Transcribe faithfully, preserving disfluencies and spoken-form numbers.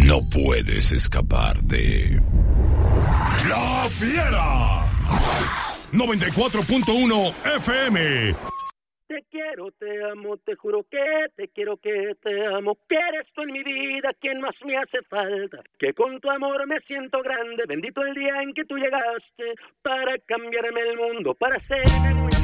No puedes escapar de La Fiera. noventa y cuatro punto uno F M. Te quiero, te amo, te juro que te quiero, que te amo, que eres tú en mi vida quien más me hace falta, que con tu amor me siento grande, bendito el día en que tú llegaste para cambiarme el mundo, para hacerme muy